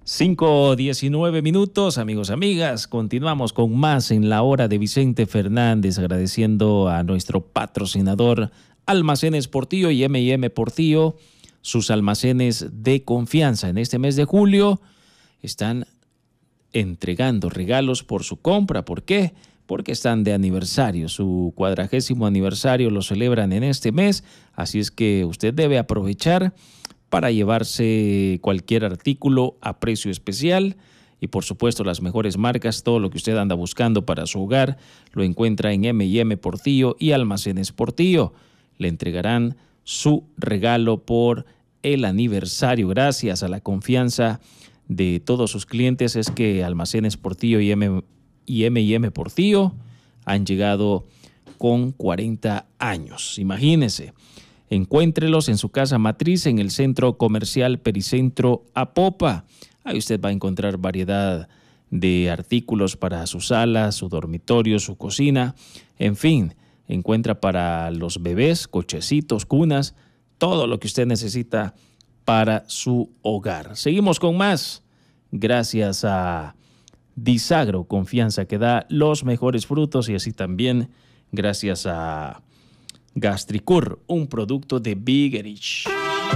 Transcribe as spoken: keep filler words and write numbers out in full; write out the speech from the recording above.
cinco diecinueve minutos, amigos, amigas. Continuamos con más en la hora de Vicente Fernández, agradeciendo a nuestro patrocinador Almacenes Portillo y eme y eme Portillo, sus almacenes de confianza. En este mes de julio están entregando regalos por su compra. ¿Por qué? Porque están de aniversario. Su cuadragésimo aniversario lo celebran en este mes, así es que usted debe aprovechar para llevarse cualquier artículo a precio especial y por supuesto las mejores marcas. Todo lo que usted anda buscando para su hogar lo encuentra en eme y eme Portillo y Almacenes Portillo. Le entregarán su regalo por el aniversario. Gracias a la confianza de todos sus clientes es que Almacenes Portillo y eme y eme y eme Portillo han llegado con cuarenta años. Imagínese. Encuéntrelos en su casa matriz en el Centro Comercial Pericentro Apopa. Ahí usted va a encontrar variedad de artículos para su sala, su dormitorio, su cocina. En fin, encuentra para los bebés, cochecitos, cunas, todo lo que usted necesita para su hogar. Seguimos con más. Gracias a Disagro, confianza que da los mejores frutos, y así también gracias a Gastricur, un producto de Bigerich.